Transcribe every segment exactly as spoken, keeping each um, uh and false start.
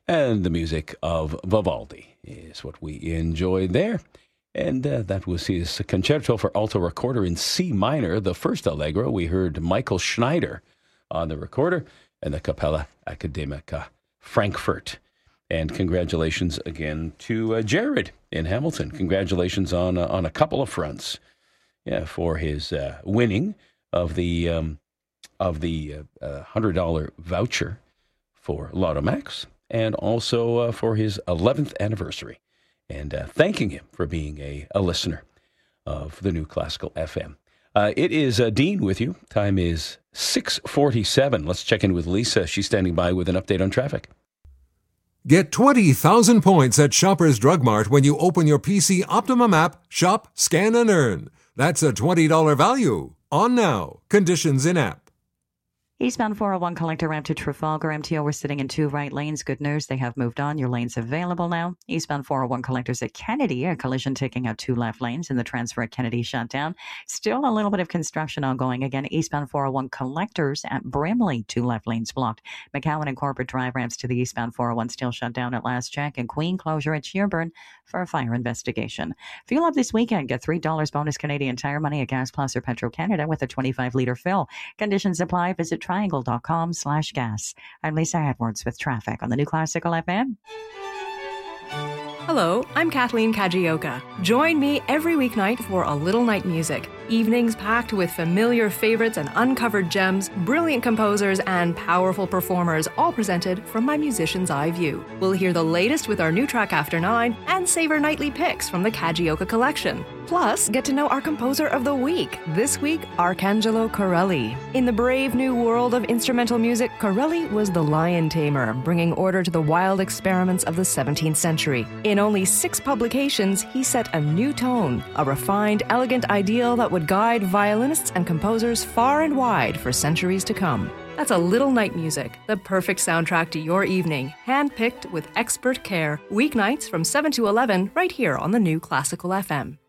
And the music of Vivaldi is what we enjoyed there. And uh, that was his concerto for alto recorder in C minor. The first allegro, we heard Michael Schneider on the recorder and the Capella Academica Frankfurt. And congratulations again to uh, Jared in Hamilton. Congratulations on uh, on a couple of fronts, yeah, for his uh, winning of the um, of the uh, uh, hundred dollar voucher for Lotto Max, and also uh, for his eleventh anniversary. And uh, thanking him for being a, a listener of the New Classical F M. Uh, it is uh, Dean with you. Time is six forty-seven. Let's check in with Lisa. She's standing by with an update on traffic. Get twenty thousand points at Shoppers Drug Mart when you open your P C Optimum app, shop, scan, and earn. That's a twenty dollars value. On now. Conditions in app. Eastbound four oh one collector ramp to Trafalgar M T O. We're sitting in two right lanes. Good news, they have moved on. Your lane's available now. Eastbound four oh one collectors at Kennedy. A collision taking out two left lanes, and the transfer at Kennedy shut down. Still a little bit of construction ongoing. Again, eastbound four oh one collectors at Brimley. Two left lanes blocked. McCowan and Corporate Drive ramps to the eastbound four oh one still shut down at last check. And Queen closure at Shearburn for a fire investigation. Fuel up this weekend. Get three dollars bonus Canadian Tire Money at Gas Plus or Petro-Canada with a twenty-five litre fill. Conditions apply. Visit triangle.com slash gas. I'm Lisa Edwards with traffic on the New Classical F M. Hello, I'm Kathleen Kajioka. Join me every weeknight for A Little Night Music. Evenings packed with familiar favorites and uncovered gems, brilliant composers, and powerful performers, all presented from my musician's eye view. We'll hear the latest with our new track After Nine and savor nightly picks from the Kajioka collection. Plus, get to know our composer of the week. This week, Arcangelo Corelli. In the brave new world of instrumental music, Corelli was the lion tamer, bringing order to the wild experiments of the seventeenth century. In only six publications, he set a new tone, a refined, elegant ideal that would guide violinists and composers far and wide for centuries to come. That's A Little Night Music, the perfect soundtrack to your evening, handpicked with expert care. Weeknights from seven to eleven, right here on the New Classical F M.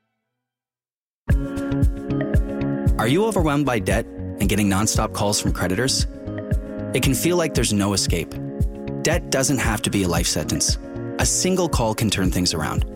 Are you overwhelmed by debt and getting nonstop calls from creditors? It can feel like there's no escape. Debt doesn't have to be a life sentence. A single call can turn things around.